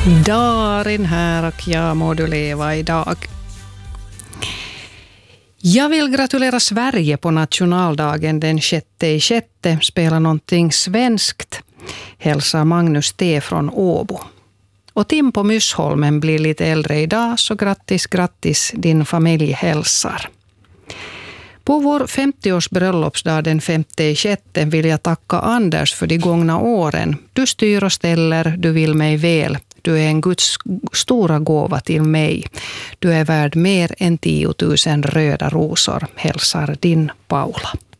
Darin här och jag må du leva idag. Jag vill gratulera Sverige på nationaldagen den 6/6. Spela någonting svenskt. Hälsar Magnus T från Åbo. Och Tim på Myssholmen blir lite äldre idag, så grattis, din familj hälsar. På vår 50-års bröllopsdag den 5/6 vill jag tacka Anders för de gångna åren. Du styr och ställer, du vill mig väl. Du är en Guds stora gåva till mig. Du är värd mer än 10 000 röda rosor, hälsar din Paula.